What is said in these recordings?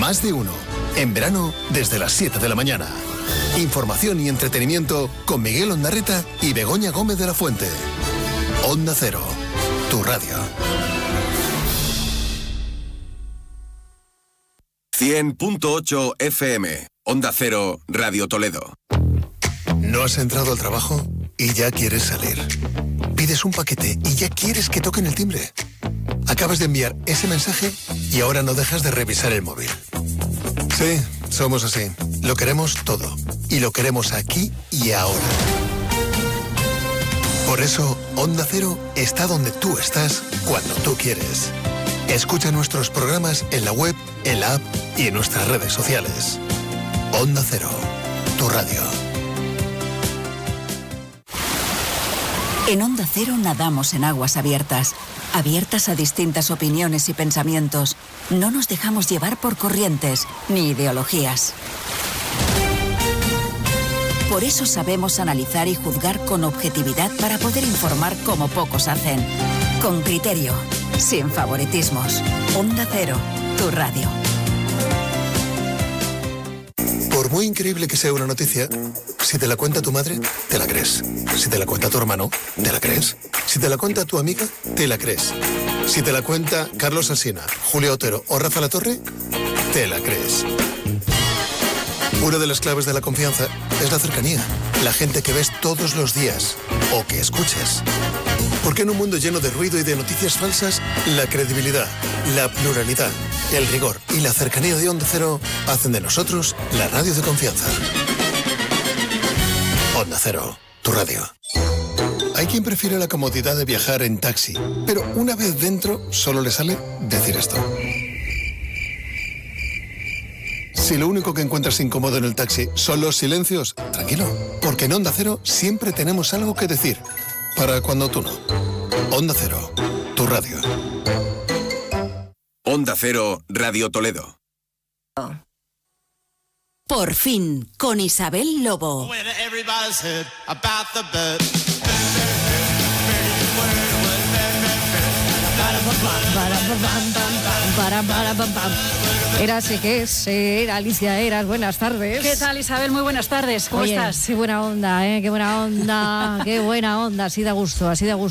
Más de uno. En verano, desde las 7 de la mañana. Información y entretenimiento con Miguel Ondarreta y Begoña Gómez de la Fuente. Onda Cero, tu radio. 100.8 FM. Onda Cero, Radio Toledo. ¿No has entrado al trabajo y ya quieres salir? Pides un paquete y ya quieres que toquen el timbre. Acabas de enviar ese mensaje y ahora no dejas de revisar el móvil. Sí, somos así. Lo queremos todo. Y lo queremos aquí y ahora. Por eso, Onda Cero está donde tú estás, cuando tú quieres. Escucha nuestros programas en la web, en la app y en nuestras redes sociales. Onda Cero, tu radio. En Onda Cero nadamos en aguas abiertas. Abiertas a distintas opiniones y pensamientos. No nos dejamos llevar por corrientes ni ideologías. Por eso sabemos analizar y juzgar con objetividad para poder informar como pocos hacen. Con criterio, sin favoritismos. Onda Cero, tu radio. Por muy increíble que sea una noticia, si te la cuenta tu madre, te la crees. Si te la cuenta tu hermano, te la crees. Si te la cuenta tu amiga, te la crees. Si te la cuenta Carlos Alsina, Julio Otero o Rafa Latorre, te la crees. Una de las claves de la confianza es la cercanía. La gente que ves todos los días o que escuchas. Porque en un mundo lleno de ruido y de noticias falsas, la credibilidad, la pluralidad, el rigor y la cercanía de Onda Cero hacen de nosotros la radio de confianza. Onda Cero, tu radio. Hay quien prefiere la comodidad de viajar en taxi, pero una vez dentro solo le sale decir esto. Si lo único que encuentras incómodo en el taxi son los silencios, tranquilo, porque en Onda Cero siempre tenemos algo que decir, para cuando tú no. Onda Cero, tu radio. Onda Cero, Radio Toledo. Por fin, con Isabel Lobo. Eras, ¿qué es? Era Alicia Eras, buenas tardes. ¿Qué tal, Isabel? Muy buenas tardes, ¿cómo estás? Qué buena onda, qué buena onda, qué buena onda, así da gusto,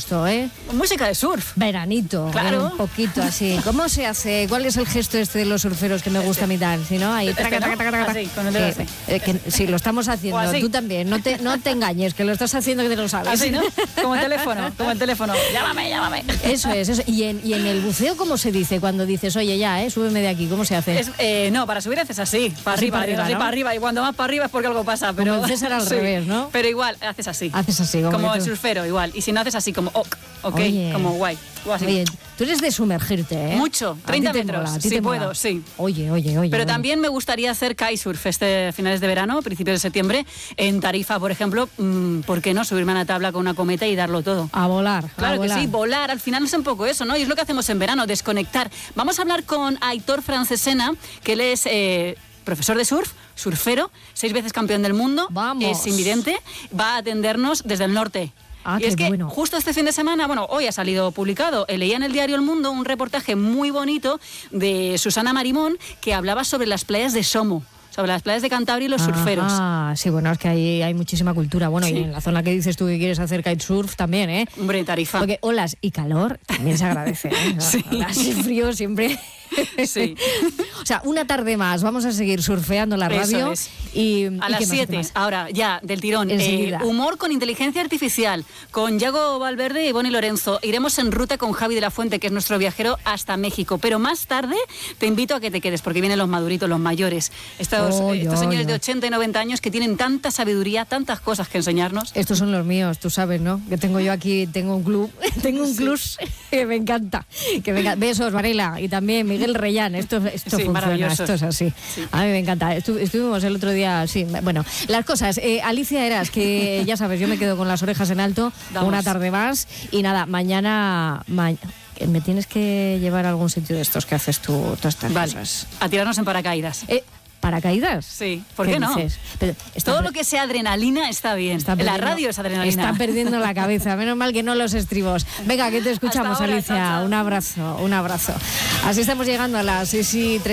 Música de surf. Veranito, claro. Un poquito así. ¿Cómo se hace? ¿Cuál es el gesto este de los surferos que me gusta a mí tal? Si no, ahí traca, así, con el dedo así. Sí, lo estamos haciendo, tú también, no te engañes, que lo estás haciendo que te lo sabes. Así, ¿no? Como el teléfono, llámame. Eso es. ¿Y en el buceo cómo se dice cuando dices, oye, ya, súbeme de aquí? ¿Cómo se hace? No, para subir haces así, para así arriba, ¿no? para arriba, y cuando más para arriba es porque algo pasa. Pero como el César al revés, ¿no? Pero igual, haces así. Como el surfero, igual. Y si no haces así, como ok, oye, como guay. Oye, tú eres de sumergirte, ¿eh? Mucho, 30 metros, si puedo, sí. Oye. Pero también me gustaría hacer kitesurf finales de verano, principios de septiembre, en Tarifa, por ejemplo. ¿Por qué no? Subirme a una tabla con una cometa y darlo todo. A volar. Claro que sí, volar. Al final es un poco eso, ¿no? Y es lo que hacemos en verano, desconectar. Vamos a hablar con Aitor Francesena, que él es profesor de surf, surfero, 6 veces campeón del mundo. Vamos. Es invidente, va a atendernos desde el norte. Y es que justo este fin de semana, hoy ha salido publicado, leía en el diario El Mundo un reportaje muy bonito de Susana Marimón que hablaba sobre las playas de Somo, sobre las playas de Cantabria y los surferos. Sí, es que ahí hay muchísima cultura. Bueno, sí. Y en la zona que dices tú que quieres hacer kitesurf también, ¿eh? Hombre, en Tarifa. Porque olas y calor también se agradece, ¿eh? Sí. Olas y frío siempre. Sí. O sea, una tarde más vamos a seguir surfeando la radio. Eso es. Y a las 7, ahora ya, del tirón. Humor con inteligencia artificial, con Yago Valverde y Bonnie Lorenzo. Iremos en ruta con Javi de la Fuente, que es nuestro viajero, hasta México. Pero más tarde te invito a que te quedes, porque vienen los maduritos, los mayores. Estos señores de 80 y 90 años que tienen tanta sabiduría, tantas cosas que enseñarnos. Estos son los míos, tú sabes, ¿no? Que tengo yo aquí, tengo un club club que me encanta. Besos, Varela, y también Miguel Reyán. Esto funciona, esto es así. Sí. A mí me encanta. Estuvimos el otro día, sí. Bueno, las cosas. Alicia Eras, que ya sabes, yo me quedo con las orejas en alto. Vamos. Una tarde más. Y nada, mañana me tienes que llevar a algún sitio de estos que haces tú, todas estas cosas. A tirarnos en paracaídas. ¿Paracaídas? Sí, ¿por qué no? Pero todo lo que sea adrenalina está bien. La radio es adrenalina. Está perdiendo la cabeza. Menos mal que no los estribos. Venga, que te escuchamos, ahora, Alicia. Chao. Un abrazo. Así estamos llegando a las 6:30.